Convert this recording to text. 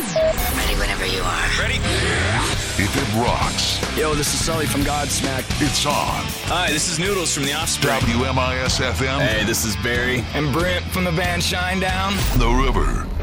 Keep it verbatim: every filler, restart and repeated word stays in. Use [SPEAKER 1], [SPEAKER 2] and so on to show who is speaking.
[SPEAKER 1] Ready whenever you are.
[SPEAKER 2] Ready?
[SPEAKER 3] If it rocks,
[SPEAKER 4] Yo, this is Sully from Godsmack.
[SPEAKER 3] it's on.
[SPEAKER 2] Hi, this is Noodles from The Offspring.
[SPEAKER 3] W M I S F M,
[SPEAKER 2] Hey, this is Barry.
[SPEAKER 4] And Brent from the band Shinedown.
[SPEAKER 3] The River.